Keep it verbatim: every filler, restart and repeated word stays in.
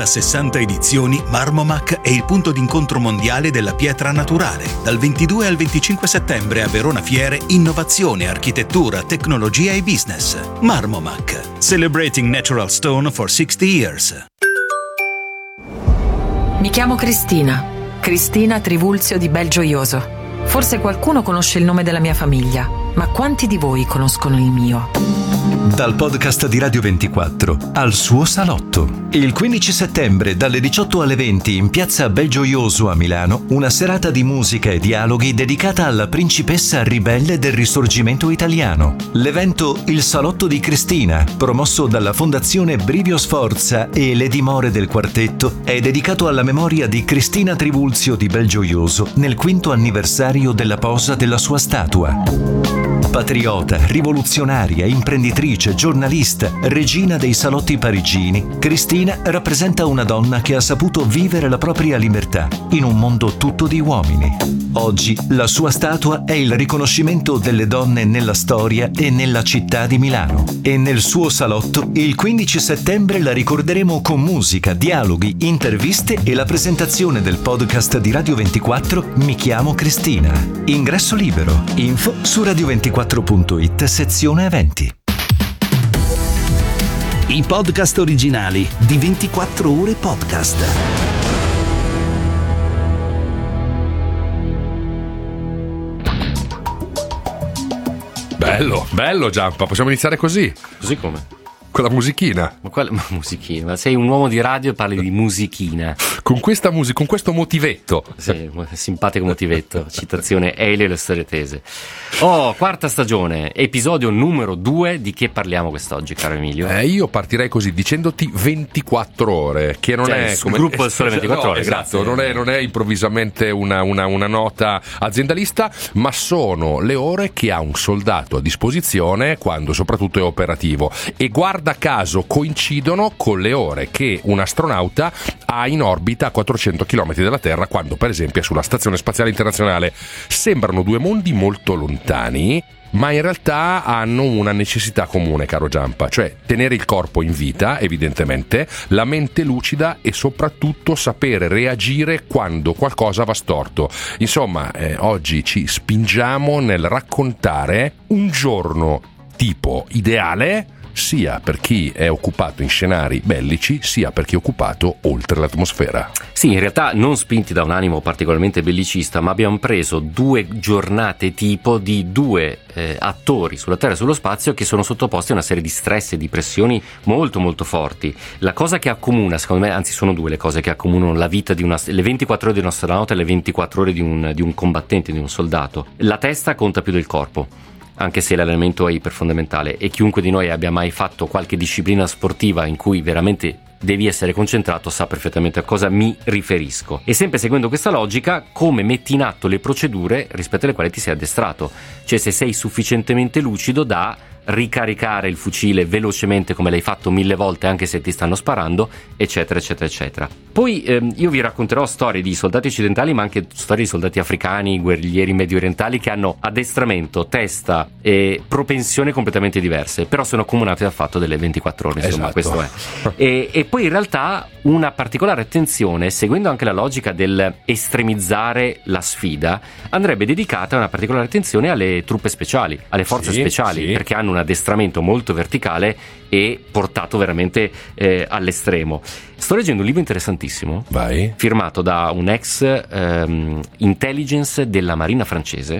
sessanta edizioni, Marmomac è il punto d'incontro mondiale della pietra naturale. Dal ventidue al venticinque settembre a Verona Fiere, innovazione, architettura, tecnologia e business. Marmomac, celebrating natural stone for sixty years. Mi chiamo Cristina, Cristina Trivulzio di Belgioioso. Forse qualcuno conosce il nome della mia famiglia, ma quanti di voi conoscono il mio? Dal podcast di Radio ventiquattro al suo salotto. Il quindici settembre dalle diciotto alle venti in piazza Belgioioso a Milano, una serata di musica e dialoghi dedicata alla principessa ribelle del risorgimento italiano. L'evento Il Salotto di Cristina, promosso dalla Fondazione Brivio Sforza e le dimore del quartetto, è dedicato alla memoria di Cristina Trivulzio di Belgioioso nel quinto anniversario della posa della sua statua. Patriota, rivoluzionaria, imprenditrice, giornalista, regina dei salotti parigini, Cristina rappresenta una donna che ha saputo vivere la propria libertà in un mondo tutto di uomini. Oggi la sua statua è il riconoscimento delle donne nella storia e nella città di Milano. E nel suo salotto, il quindici settembre la ricorderemo con musica, dialoghi, interviste e la presentazione del podcast di Radio ventiquattro Mi chiamo Cristina. Ingresso libero. Info su radio ventiquattro punto it, sezione eventi. I podcast originali di ventiquattro ore podcast. Bello, bello Giampa, possiamo iniziare così? Così come? Con la musichina. Ma quale ma musichina? Ma sei un uomo di radio e parli di musichina. Con questa musica, con questo motivetto. Sì, simpatico motivetto. Citazione Elio e le storie tese. Oh, quarta stagione, episodio numero due. Di che parliamo quest'oggi, caro Emilio? Eh, io partirei così, dicendoti ventiquattro ore, che non cioè, è come... il gruppo del Sole ventiquattro no, ore, esatto, grazie. Non è, non è improvvisamente una, una, una nota aziendalista, ma sono le ore che ha un soldato a disposizione quando soprattutto è operativo. E guarda caso coincidono con le ore che un astronauta ha in orbita a quattrocento chilometri dalla Terra, quando per esempio è sulla Stazione Spaziale Internazionale. Sembrano due mondi molto lontani, ma in realtà hanno una necessità comune, caro Giampa, cioè tenere il corpo in vita, evidentemente, la mente lucida e soprattutto sapere reagire quando qualcosa va storto. Insomma, eh, oggi ci spingiamo nel raccontare un giorno tipo ideale, sia per chi è occupato in scenari bellici, sia per chi è occupato oltre l'atmosfera. Sì, in realtà non spinti da un animo particolarmente bellicista, ma abbiamo preso due giornate tipo di due eh, attori sulla Terra e sullo spazio che sono sottoposti a una serie di stress e di pressioni molto molto forti. La cosa che accomuna, secondo me, anzi sono due le cose che accomunano la vita di una, le ventiquattro ore di un astronauta e le ventiquattro ore di un, di un combattente, di un soldato. La testa conta più del corpo, anche se l'allenamento è iperfondamentale, e chiunque di noi abbia mai fatto qualche disciplina sportiva in cui veramente devi essere concentrato sa perfettamente a cosa mi riferisco. E sempre seguendo questa logica, come metti in atto le procedure rispetto alle quali ti sei addestrato, cioè se sei sufficientemente lucido da ricaricare il fucile velocemente come l'hai fatto mille volte anche se ti stanno sparando, eccetera eccetera eccetera. Poi ehm, io vi racconterò storie di soldati occidentali, ma anche storie di soldati africani, guerrieri medio orientali, che hanno addestramento, testa e propensione completamente diverse, però sono accomunati dal fatto delle ventiquattro ore, insomma. Esatto. Questo è. E, e poi in realtà una particolare attenzione, seguendo anche la logica del estremizzare la sfida, andrebbe dedicata una particolare attenzione alle truppe speciali, alle forze sì, speciali, sì. perché hanno un addestramento molto verticale e portato veramente eh, all'estremo. Sto leggendo un libro interessantissimo. Vai. Firmato da un ex ehm, intelligence della marina francese,